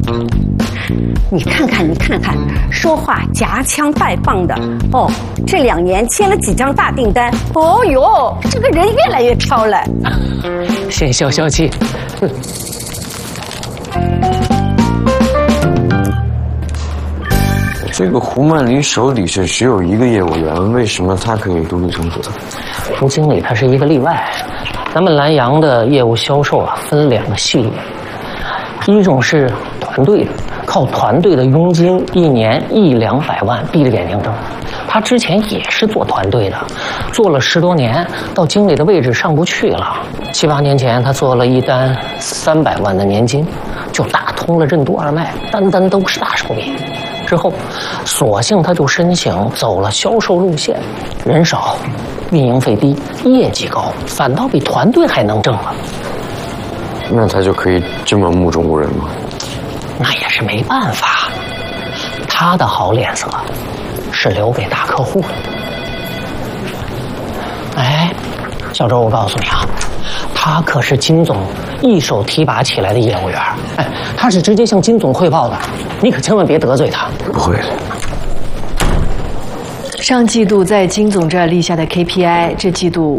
你看看，说话夹枪带棒的哦。这2年签了几张大订单，哦哟，这个人越来越飘了。 先消消气。 这个胡曼林手底下只有1个业务员，为什么他可以独立生活？ 胡经理他是一个例外。咱们蓝洋的业务销售啊，分2个系列，一种是团队的，靠团队的佣金1年100-200万闭着眼睛挣。他之前也是做团队的，做了10多年，到经理的位置上不去了。7、8年前，他做了一单300万的年金，就打通了任督二脉，单单都是大手笔。之后，索性他就申请走了销售路线，人少，运营费低，业绩高，反倒比团队还能挣了。 那他就可以这么目中无人吗？ 那也是没办法，他的好脸色是留给大客户的。哎，小周，我告诉你啊，他可是金总一手提拔起来的业务员，哎，他是直接向金总汇报的，你可千万别得罪他。 不会的。 上季度在金总这儿立下的 KPI，这季度